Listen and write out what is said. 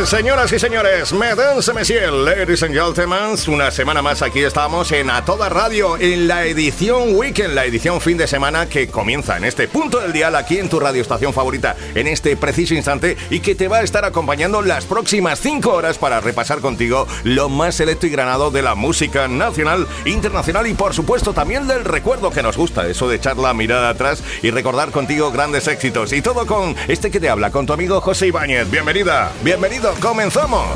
Señoras y señores, mesdames et messieurs, ladies and gentlemen, una semana más aquí estamos en A Toda Radio, en la edición Weekend, la edición fin de semana que comienza en este punto del dial aquí en tu radioestación favorita, en este preciso instante, y que te va a estar acompañando las próximas 5 horas para repasar contigo lo más selecto y granado de la música nacional, internacional y por supuesto también del recuerdo, que nos gusta, eso de echar la mirada atrás y recordar contigo grandes éxitos, y todo con este que te habla, con tu amigo José Ibáñez. Bienvenida, bienvenido, comenzamos.